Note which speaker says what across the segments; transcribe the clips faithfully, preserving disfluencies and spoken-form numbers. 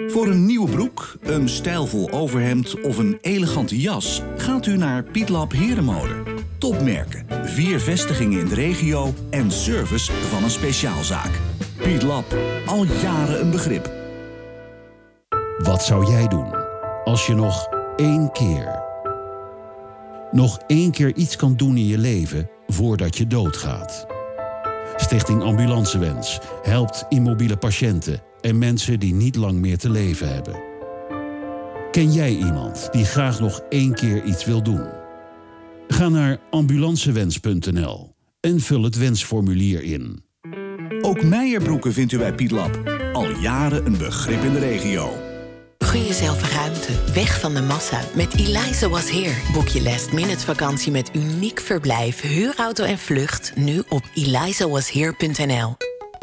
Speaker 1: Voor een nieuwe broek, een stijlvol overhemd of een elegante jas gaat u naar Pietlab Herenmode. Topmerken, vier vestigingen in de regio en service van een speciaalzaak. Pietlab, al jaren een begrip.
Speaker 2: Wat zou jij doen als je nog één keer... nog één keer iets kan doen in je leven voordat je doodgaat? Stichting Ambulancewens helpt immobiele patiënten en mensen die niet lang meer te leven hebben. Ken jij iemand die graag nog één keer iets wil doen? Ga naar ambulancewens punt n l en vul het wensformulier in.
Speaker 1: Ook Meijerbroeken vindt u bij Pietlab. Al jaren een begrip in de regio.
Speaker 3: Gun jezelf ruimte, weg van de massa. Met Eliza Was Here boek je last minute vakantie met uniek verblijf, huurauto en vlucht nu op eliza was here punt n l.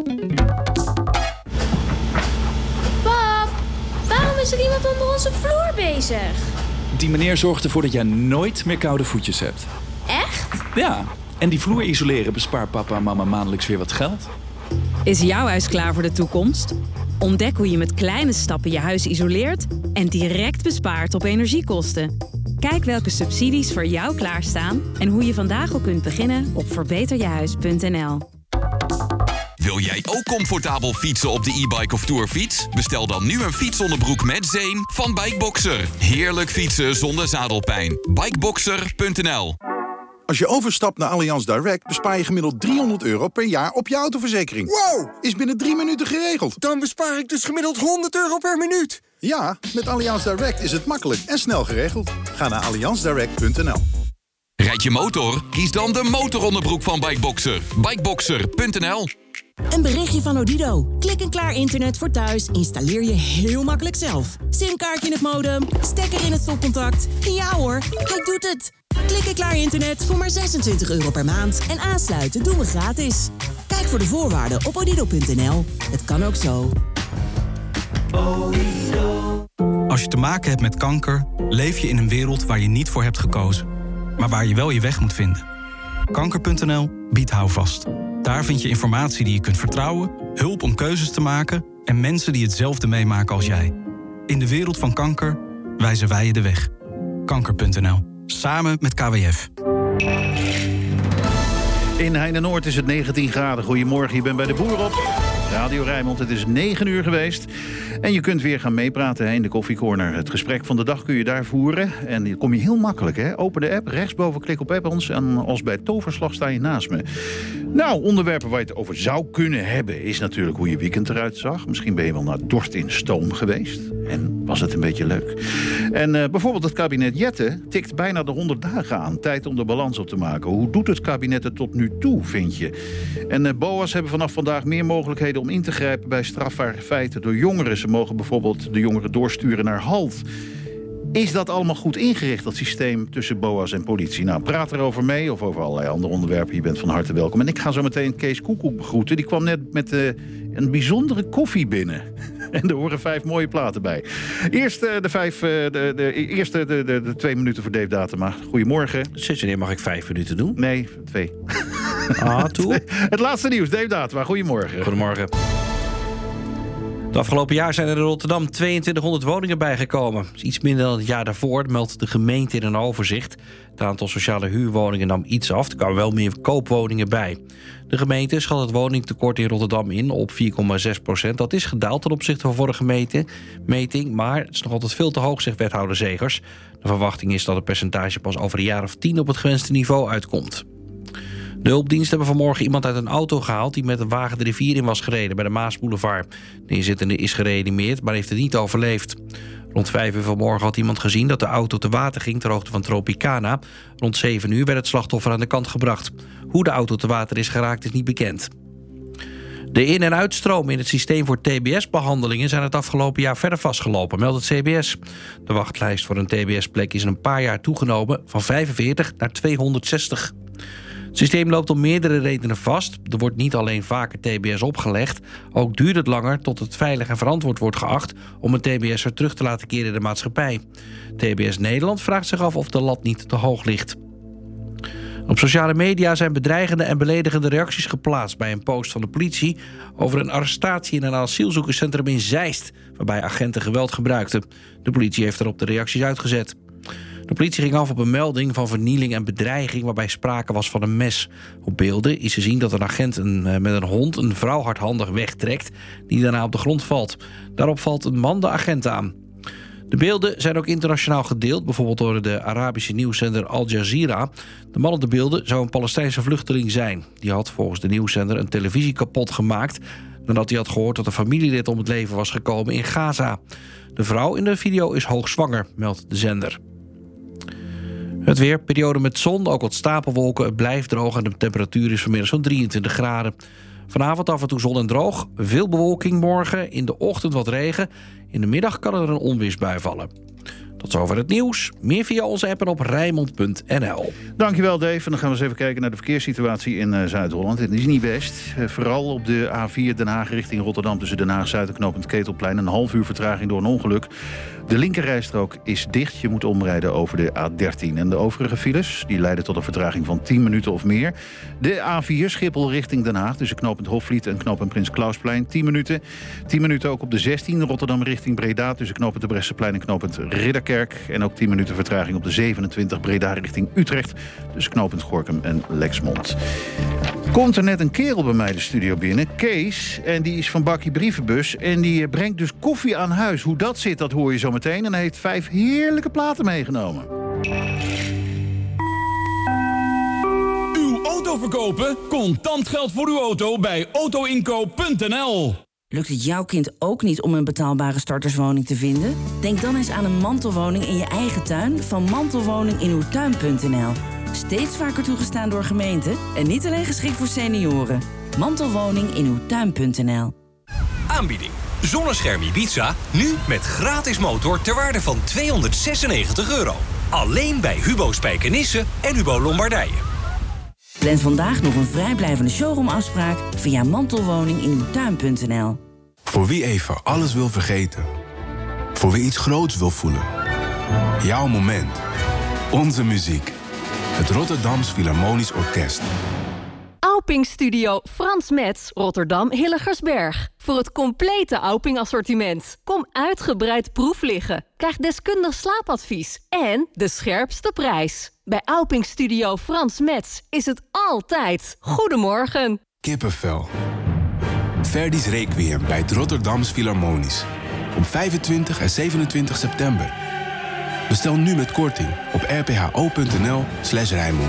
Speaker 4: Pap, waarom is er iemand onder onze vloer bezig?
Speaker 5: Die meneer zorgt ervoor dat jij nooit meer koude voetjes hebt.
Speaker 4: Echt?
Speaker 5: Ja, en die vloer isoleren bespaart papa en mama maandelijks weer wat geld.
Speaker 6: Is jouw huis klaar voor de toekomst? Ontdek hoe je met kleine stappen je huis isoleert en direct bespaart op energiekosten. Kijk welke subsidies voor jou klaarstaan en hoe je vandaag al kunt beginnen op verbeter je huis punt n l.
Speaker 7: Wil jij ook comfortabel fietsen op de e-bike of tourfiets? Bestel dan nu een fietsonderbroek met zeem van Bikeboxer. Heerlijk fietsen zonder zadelpijn. Bikeboxer punt n l.
Speaker 8: Als je overstapt naar Allianz Direct bespaar je gemiddeld driehonderd euro per jaar op je autoverzekering.
Speaker 9: Wow!
Speaker 8: Is binnen drie minuten geregeld.
Speaker 9: Dan bespaar ik dus gemiddeld honderd euro per minuut.
Speaker 8: Ja, met Allianz Direct is het makkelijk en snel geregeld. Ga naar allianz direct punt n l.
Speaker 7: Rijd je motor? Kies dan de motoronderbroek van Bikeboxer. Bikeboxer punt n l.
Speaker 10: Een berichtje van Odido. Klik en klaar internet voor thuis installeer je heel makkelijk zelf. Simkaartje in het modem, stekker in het stopcontact. Ja hoor, hij doet het. Klik en klaar internet voor maar zesentwintig euro per maand. En aansluiten doen we gratis. Kijk voor de voorwaarden op odido punt n l. Het kan ook zo.
Speaker 11: Als je te maken hebt met kanker, leef je in een wereld waar je niet voor hebt gekozen. Maar waar je wel je weg moet vinden. kanker punt n l biedt houvast. Daar vind je informatie die je kunt vertrouwen, hulp om keuzes te maken en mensen die hetzelfde meemaken als jij. In de wereld van kanker wijzen wij je de weg. kanker punt n l. Samen met K W F.
Speaker 12: In Heine-Noord is het negentien graden. Goedemorgen, je bent bij de Boer op Radio Rijnmond. Het is negen uur geweest. En je kunt weer gaan meepraten hè, in de koffiecorner. Het gesprek van de dag kun je daar voeren. En dan kom je heel makkelijk. Hè? Open de app, rechtsboven klik op app ons. En als bij toverslag sta je naast me. Nou, onderwerpen waar je het over zou kunnen hebben is natuurlijk hoe je weekend eruit zag. Misschien ben je wel naar Dorst in Stoom geweest. En was het een beetje leuk. En uh, bijvoorbeeld het kabinet Jette tikt bijna de honderd dagen aan. Tijd om de balans op te maken. Hoe doet het kabinet het tot nu toe, vind je? En uh, B O A's hebben vanaf vandaag meer mogelijkheden om in te grijpen bij strafbare feiten door jongeren. Ze mogen bijvoorbeeld de jongeren doorsturen naar Halt. Is dat allemaal goed ingericht, dat systeem tussen B O A's en politie? Nou, praat erover mee of over allerlei andere onderwerpen. Je bent van harte welkom. En ik ga zo meteen Kees Koekoek begroeten. Die kwam net met uh, een bijzondere koffie binnen. En er horen vijf mooie platen bij. Eerst uh, de vijf, uh, de, de, eerste de, de, de twee minuten voor Dave Datema. Goedemorgen.
Speaker 13: Sinds wanneer mag ik vijf minuten doen?
Speaker 12: Nee, twee.
Speaker 13: Ah, toe.
Speaker 12: Het laatste nieuws, Dave Datema. Goedemorgen.
Speaker 13: Goedemorgen. Het afgelopen jaar zijn er in Rotterdam tweeëntwintighonderd woningen bijgekomen. Dat is iets minder dan het jaar daarvoor, meldt de gemeente in een overzicht. Het aantal sociale huurwoningen nam iets af. Er kwamen wel meer koopwoningen bij. De gemeente schat het woningtekort in Rotterdam in op vier komma zes procent. Dat is gedaald ten opzichte van vorige meting, maar het is nog altijd veel te hoog, zegt wethouder Zegers. De verwachting is dat het percentage pas over een jaar of tien op het gewenste niveau uitkomt. De hulpdiensten hebben vanmorgen iemand uit een auto gehaald die met een wagen de rivier in was gereden bij de Maasboulevard. De inzittende is gereanimeerd, maar heeft het niet overleefd. Rond vijf uur vanmorgen had iemand gezien dat de auto te water ging ter hoogte van Tropicana. Rond zeven uur werd het slachtoffer aan de kant gebracht. Hoe de auto te water is geraakt is niet bekend. De in- en uitstroom in het systeem voor T B S-behandelingen zijn het afgelopen jaar verder vastgelopen, meldt het C B S. De wachtlijst voor een T B S-plek is in een paar jaar toegenomen van vijfenveertig naar tweehonderdzestig. Het systeem loopt om meerdere redenen vast. Er wordt niet alleen vaker T B S opgelegd, ook duurt het langer tot het veilig en verantwoord wordt geacht om een T B S'er terug te laten keren in de maatschappij. T B S Nederland vraagt zich af of de lat niet te hoog ligt. Op sociale media zijn bedreigende en beledigende reacties geplaatst bij een post van de politie over een arrestatie in een asielzoekerscentrum in Zeist, waarbij agenten geweld gebruikten. De politie heeft erop de reacties uitgezet. De politie ging af op een melding van vernieling en bedreiging waarbij sprake was van een mes. Op beelden is te zien dat een agent een, met een hond een vrouw hardhandig wegtrekt die daarna op de grond valt. Daarop valt een man de agent aan. De beelden zijn ook internationaal gedeeld, bijvoorbeeld door de Arabische nieuwszender Al Jazeera. De man op de beelden zou een Palestijnse vluchteling zijn. Die had volgens de nieuwszender een televisie kapot gemaakt nadat hij had gehoord dat een familielid om het leven was gekomen in Gaza. De vrouw in de video is hoogzwanger, meldt de zender. Het weer, periode met zon, ook wat stapelwolken. Het blijft droog en de temperatuur is vanmiddag zo'n drieëntwintig graden. Vanavond af en toe zon en droog. Veel bewolking morgen. In de ochtend wat regen. In de middag kan er een onweersbui vallen. Tot zover het nieuws. Meer via onze app en op Rijnmond punt n l.
Speaker 12: Dankjewel Dave. En dan gaan we eens even kijken naar de verkeerssituatie in uh, Zuid-Holland. Het is niet best. Uh, vooral op de A vier Den Haag richting Rotterdam tussen Den Haag-Zuid en knooppunt Ketelplein. Een half uur vertraging door een ongeluk. De linkerrijstrook is dicht. Je moet omrijden over de A dertien. En de overige files die leiden tot een vertraging van tien minuten of meer. De A vier Schiphol richting Den Haag tussen knooppunt Hofvliet en knooppunt Prins Klausplein. tien minuten. tien minuten ook op de zestien Rotterdam richting Breda tussen knooppunt de Bresseplein en knooppunt Ridderkerk. En ook tien minuten vertraging op de zevenentwintig Breda richting Utrecht tussen knooppunt Gorinchem en Lexmond. Komt er net een kerel bij mij de studio binnen, Kees, en die is van Bakkie Brievenbus en die brengt dus koffie aan huis. Hoe dat zit, dat hoor je zo meteen. En hij heeft vijf heerlijke platen meegenomen.
Speaker 14: Uw auto verkopen? Contant geld voor uw auto bij auto inkoop punt n l.
Speaker 15: Lukt het jouw kind ook niet om een betaalbare starterswoning te vinden? Denk dan eens aan een mantelwoning in je eigen tuin van mantelwoning in uw tuin punt n l. Steeds vaker toegestaan door gemeenten en niet alleen geschikt voor senioren. Mantelwoning in uw tuin punt n l.
Speaker 16: Aanbieding. Zonnescherm Ibiza, nu met gratis motor ter waarde van tweehonderdzesennegentig euro. Alleen bij Hubo Spijkenisse en Hubo Lombardije.
Speaker 15: Plan vandaag nog een vrijblijvende showroomafspraak via mantelwoning in uw tuin punt n l.
Speaker 17: Voor wie even alles wil vergeten. Voor wie iets groots wil voelen. Jouw moment. Onze muziek. Het Rotterdams Philharmonisch Orkest.
Speaker 18: Auping Studio Frans Metz, Rotterdam Hilligersberg. Voor het complete Auping assortiment. Kom uitgebreid proef liggen. Krijg deskundig slaapadvies. En de scherpste prijs. Bij Auping Studio Frans Metz is het altijd goedemorgen.
Speaker 17: Kippenvel. Verdi's Requiem bij het Rotterdams Philharmonisch. Op vijfentwintig en zevenentwintig september. Bestel nu met korting op r p h o punt n l slash Rijnmond.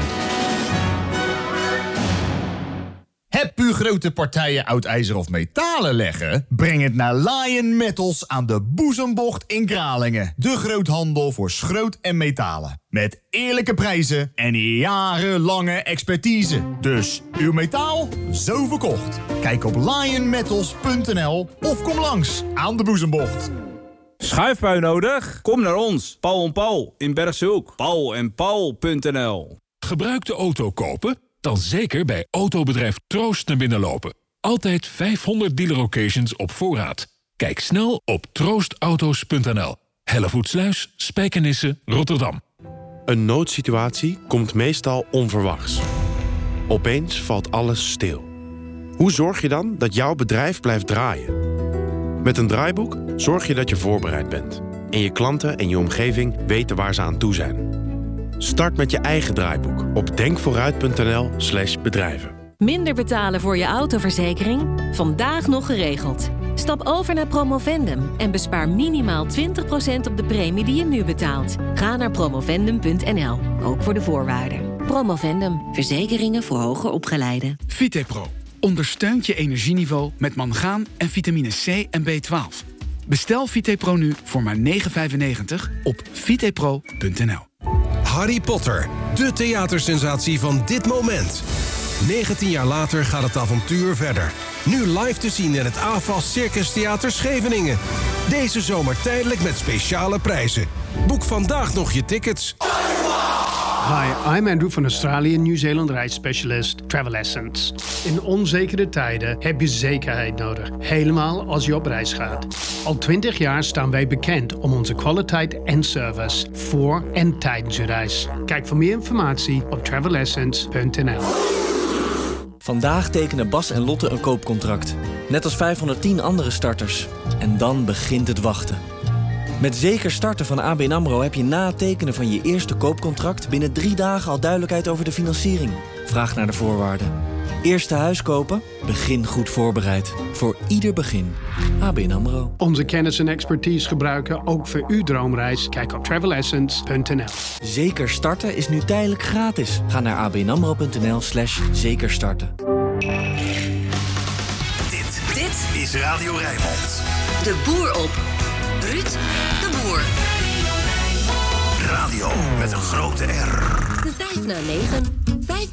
Speaker 19: Heb u grote partijen oud ijzer of metalen leggen? Breng het naar Lion Metals aan de Boezembocht in Kralingen. De groothandel voor schroot en metalen. Met eerlijke prijzen en jarenlange expertise. Dus uw metaal, zo verkocht. Kijk op lion metals punt n l of kom langs aan de Boezembocht.
Speaker 20: Schuifbui nodig? Kom naar ons, Paul en Paul in Bergshoek. paul en paul punt n l.
Speaker 14: Gebruikte auto kopen? Dan zeker bij autobedrijf Troost naar binnen lopen. Altijd vijfhonderd dealer locations op voorraad. Kijk snel op troostauto's punt n l. Hellevoetsluis, Spijkenisse, Rotterdam.
Speaker 21: Een noodsituatie komt meestal onverwachts. Opeens valt alles stil. Hoe zorg je dan dat jouw bedrijf blijft draaien? Met een draaiboek zorg je dat je voorbereid bent. En je klanten en je omgeving weten waar ze aan toe zijn. Start met je eigen draaiboek op denkvooruit punt n l slash bedrijven.
Speaker 22: Minder betalen voor je autoverzekering? Vandaag nog geregeld. Stap over naar Promovendum en bespaar minimaal twintig procent op de premie die je nu betaalt. Ga naar promovendum punt n l, ook voor de voorwaarden. Promovendum, verzekeringen voor hoger opgeleiden.
Speaker 23: Vitepro ondersteunt je energieniveau met mangaan en vitamine C en B twaalf. Bestel Vitepro nu voor maar negen vijfennegentig op vitepro punt n l.
Speaker 24: Harry Potter, de theatersensatie van dit moment. negentien jaar later gaat het avontuur verder. Nu live te zien in het A F A S Circus Theater Scheveningen. Deze zomer tijdelijk met speciale prijzen. Boek vandaag nog je tickets.
Speaker 1: Hi, I'm Andrew van Australië Nieuw-Zeeland reisspecialist Travel Essence. In onzekere tijden heb je zekerheid nodig, helemaal als je op reis gaat. Al twintig jaar staan wij bekend om onze kwaliteit en service voor en tijdens je reis. Kijk voor meer informatie op travel essence punt n l.
Speaker 2: Vandaag tekenen Bas en Lotte een koopcontract. Net als vijfhonderdtien andere starters. En dan begint het wachten. Met Zeker Starten van A B N AMRO heb je na het tekenen van je eerste koopcontract binnen drie dagen al duidelijkheid over de financiering. Vraag naar de voorwaarden. Eerste huis kopen? Begin goed voorbereid. Voor ieder begin. A B N AMRO.
Speaker 1: Onze kennis en expertise gebruiken ook voor uw droomreis. Kijk op travel essence punt n l.
Speaker 2: Zeker Starten is nu tijdelijk gratis. Ga naar abnamro.nl slash zekerstarten.
Speaker 3: Dit, dit is Radio Rijnmond.
Speaker 4: De boer op. Ruud de Boer.
Speaker 3: Radio met een grote R.
Speaker 4: De vijf na negen. Vijf